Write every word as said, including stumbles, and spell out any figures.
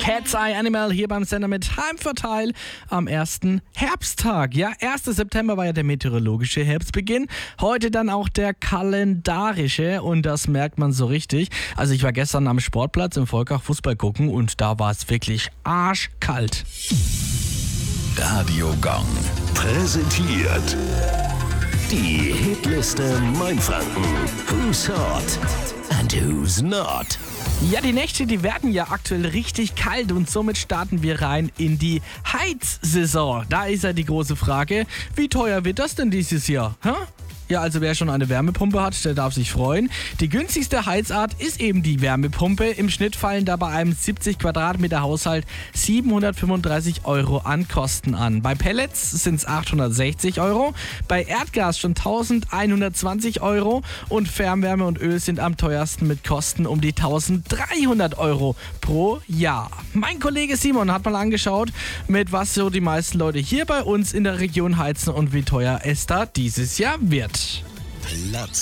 Cat's Eye Animal hier beim Sender mit Heimvorteil am ersten Herbsttag. Ja, erster September war ja der meteorologische Herbstbeginn. Heute dann auch der kalendarische und das merkt man so richtig. Also ich war gestern am Sportplatz im Volkach Fußball gucken und da war es wirklich arschkalt. Radio Gong präsentiert die Hitliste Mainfranken. Who's hot and who's not? Ja, die Nächte, die werden ja aktuell richtig kalt und somit starten wir rein in die Heizsaison. Da ist ja die große Frage, wie teuer wird das denn dieses Jahr? Hä? Ja, also wer schon eine Wärmepumpe hat, der darf sich freuen. Die günstigste Heizart ist eben die Wärmepumpe. Im Schnitt fallen da bei einem siebzig Quadratmeter Haushalt siebenhundertfünfunddreißig Euro an Kosten an. Bei Pellets sind es achthundertsechzig Euro, bei Erdgas schon elfhundertzwanzig Euro und Fernwärme und Öl sind am teuersten mit Kosten um die eintausenddreihundert Euro pro Jahr. Mein Kollege Simon hat mal angeschaut, mit was so die meisten Leute hier bei uns in der Region heizen und wie teuer es da dieses Jahr wird. Platz